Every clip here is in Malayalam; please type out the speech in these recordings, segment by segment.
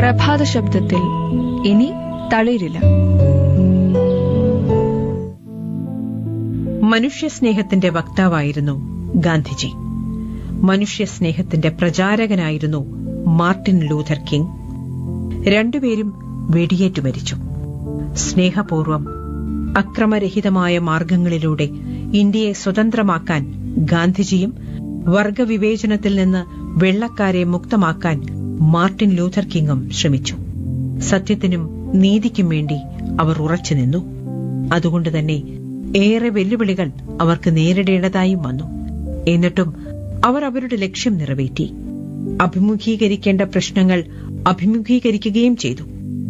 പ്രഭാത ശബ്ദത്തിൽ ഇനി തളിരില്ല. മനുഷ്യസ്നേഹത്തിന്റെ വക്താവായിരുന്നു ഗാന്ധിജി. മനുഷ്യസ്നേഹത്തിന്റെ പ്രചാരകനായിരുന്നു Martin Luther king. രണ്ടുപേരും വെടിയേറ്റു മരിച്ചു. സ്നേഹപൂർവം അക്രമരഹിതമായ മാർഗങ്ങളിലൂടെ ഇന്ത്യയെ സ്വതന്ത്രമാക്കാൻ ഗാന്ധിജിയും വർഗവിവേചനത്തിൽ നിന്ന് വെള്ളക്കാരെ മുക്തമാക്കാൻ മാർട്ടിൻ ലൂഥർ കിങ്ങും ശ്രമിച്ചു. സത്യത്തിനും നീതിക്കും വേണ്ടി അവർ ഉറച്ചുനിന്നു. അതുകൊണ്ടുതന്നെ ഏറെ വെല്ലുവിളികൾ അവർക്ക് നേരിടേണ്ടതായും വന്നു. എന്നിട്ടും അവർ അവരുടെ ലക്ഷ്യം നിറവേറ്റി. അഭിമുഖീകരിക്കേണ്ട പ്രശ്നങ്ങൾ അഭിമുഖീകരിക്കുകയും ചെയ്തു.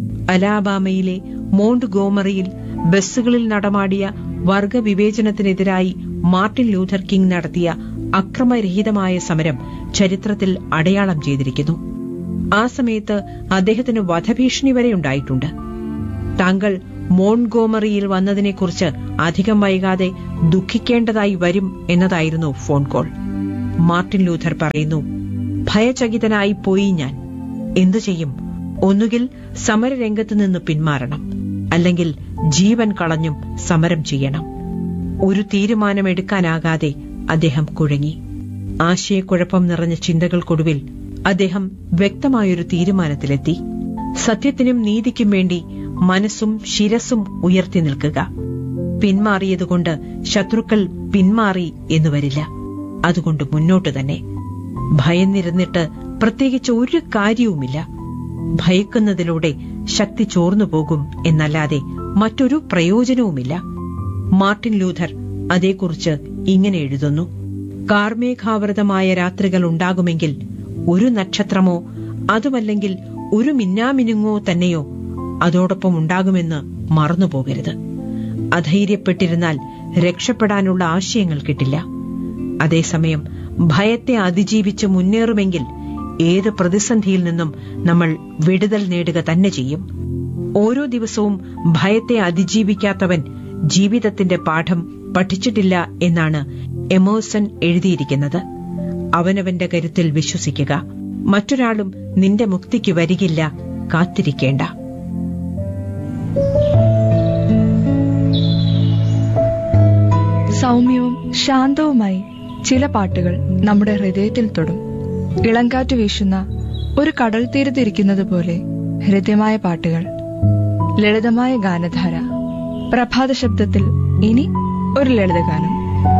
അലാബാമയിലെ മോണ്ട്ഗോമറിയിൽ ബസ്സുകളിൽ നടമാടിയ വർഗവിവേചനത്തിനെതിരായി മാർട്ടിൻ ലൂഥർ കിങ് നടത്തിയ അക്രമരഹിതമായ സമരം ചരിത്രത്തിൽ അടയാളം ചെയ്തിരിക്കുന്നു. ആ സമയത്ത് അദ്ദേഹത്തിന് വധഭീഷണി വരെ ഉണ്ടായിട്ടുണ്ട്. താങ്കൾ മോണ്ട്ഗോമറിയിൽ വന്നതിനെക്കുറിച്ച് അധികം വൈകാതെ ദുഃഖിക്കേണ്ടതായി വരും എന്നതായിരുന്നു ഫോൺ കോൾ. മാർട്ടിൻ ലൂഥർ പറയുന്നു, ഭയചകിതനായി പോയി ഞാൻ. എന്തു ചെയ്യും? ഒന്നുകിൽ സമരരംഗത്ത് നിന്ന് പിന്മാറണം, അല്ലെങ്കിൽ ജീവൻ കളഞ്ഞും സമരം ചെയ്യണം. ഒരു തീരുമാനമെടുക്കാനാകാതെ അദ്ദേഹം കുഴങ്ങി. ആശയക്കുഴപ്പം നിറഞ്ഞ ചിന്തകൾക്കൊടുവിൽ അദ്ദേഹം വ്യക്തമായൊരു തീരുമാനത്തിലെത്തി. സത്യത്തിനും നീതിക്കും വേണ്ടി മനസ്സും ശിരസും ഉയർത്തി നിൽക്കുക. പിന്മാറിയതുകൊണ്ട് ശത്രുക്കൾ പിന്മാറി എന്നു വരില്ല. അതുകൊണ്ട് മുന്നോട്ടു തന്നെ. ഭയന്നിരുന്നിട്ട് പ്രത്യേകിച്ച് ഒരു കാര്യവുമില്ല. ഭയക്കുന്നതിലൂടെ ശക്തി ചോർന്നു പോകും എന്നല്ലാതെ മറ്റൊരു പ്രയോജനവുമില്ല. മാർട്ടിൻ ലൂഥർ അതേക്കുറിച്ച് ഇങ്ങനെ എഴുതുന്നു: കാർമേഘാവൃതമായ രാത്രികൾ ഉണ്ടാകുമെങ്കിൽ ഒരു നക്ഷത്രമോ അതുമല്ലെങ്കിൽ ഒരു മിന്നാമിനുങ്ങോ തന്നെയോ അതോടൊപ്പം ഉണ്ടാകുമെന്ന് മറന്നുപോകരുത്. അധൈര്യപ്പെട്ടിരുന്നാൽ രക്ഷപ്പെടാനുള്ള ആശയങ്ങൾ കിട്ടില്ല. അതേസമയം ഭയത്തെ അതിജീവിച്ച് മുന്നേറുമെങ്കിൽ ഏത് പ്രതിസന്ധിയിൽ നിന്നും നമ്മൾ വിടുതൽ നേടുക തന്നെ ചെയ്യും. ഓരോ ദിവസവും ഭയത്തെ അതിജീവിക്കാത്തവൻ ജീവിതത്തിന്റെ പാഠം പഠിച്ചിട്ടില്ല എന്നാണ് എമേഴ്സൺ എഴുതിയിരിക്കുന്നത്. അവനവന്റെ കരുത്തിൽ വിശ്വസിക്കുക. മറ്റൊരാളും നിന്റെ മുക്തിക്ക് വരികില്ല, കാത്തിരിക്കേണ്ട. സൗമ്യവും ശാന്തവുമായി ചില പാട്ടുകൾ നമ്മുടെ ഹൃദയത്തിൽ തൊടും. ഇളങ്കാറ്റ് വീശുന്ന ഒരു കടൽ തീരത്തിരിക്കുന്നത് പോലെ ഹൃദ്യമായ പാട്ടുകൾ, ലളിതമായ ഗാനധാര. പ്രഭാത ശബ്ദത്തിൽ ഇനി ഒരു ലളിതഗാനം.